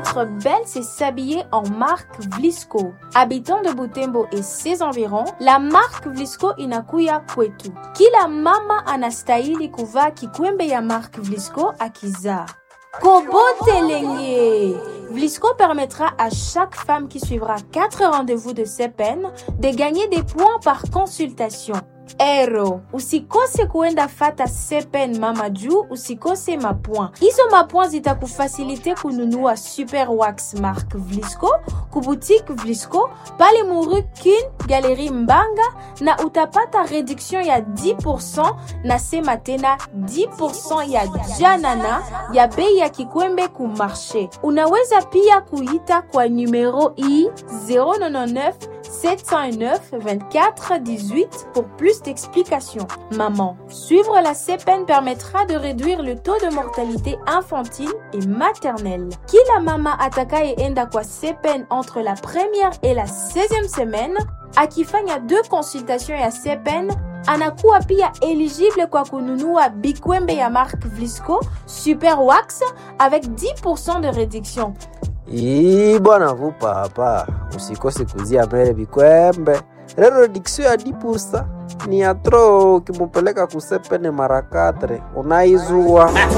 être belle, c'est s'habiller en marque Vlisco. Habitant de Butembo et ses environs, la marque Vlisco inakuya kwetu. Kila mama anastahili kuvaa kikwembe ya marque Vlisco akizaa. Kobote lenye! Vlisco permettra à chaque femme qui suivra 4 rendez-vous de CPN de gagner des points par consultation. Ero, usikose kuenda fata CPN mama juu, usikose mapoint. Hizo mapoint zitakufasilite kununua Super Wax marque Vlisco, kuboutique Vlisco, pale Muru Kin, Galerie Mbanga, na utapata réduction ya 10% na sema tena 10% ya janana ya bei ya kikwembe ku marché. Unaweza pia kuita kwa numero i 099 709 24 18 pour plus d'explications. Maman, suivre la CPN permettra de réduire le taux de mortalité infantile et maternelle. Kila mama atakayeenda kwa CPN entre la première et la 16e semaine, akifanya 2 consultations ya CPN, anakuwa pia éligible kwa kununua bikwembe ya marque Vlisco Super Wax avec 10% de réduction. Bwana vu papa, usikose kuzia mbele bikwembe. Reduction ya 10% ni atro, ukimupeleka kusepene mara 4 unaizua.